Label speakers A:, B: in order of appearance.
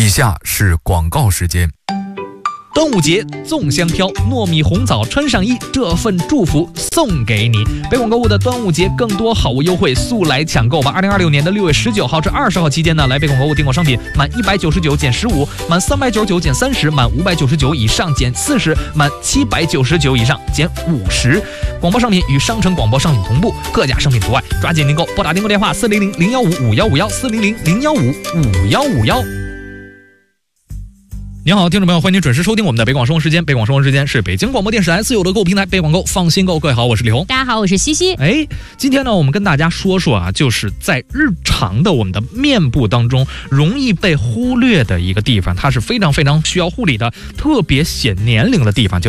A: 以下是广告时间。
B: 端午节粽香飘，糯米红枣穿上衣，这份祝福送给你。北广购物的端午节更多好物优惠，速来抢购吧！2026年的6月19号至20号期间呢，来北广购物订购商品满199减15%，满399减30%，满599以上减40%，满799以上减50%。广播商品与商城广播商品同步，各家商品除外。抓紧订购，拨打订购电话400-015-5151，400-015-5151。您好，听众朋友，欢迎您准时收听我们的北广生活时间。北广生活时间是北京广播电视台自有的购物平台北广购，放心购。各位好，我是李红。
C: 大家好，我是西西。
B: 今天呢，我们跟大家说说啊，就是在日常的我们的面部当中容易被忽略的一个地方，它是非常非常需要护理的，特别显年龄的地方，就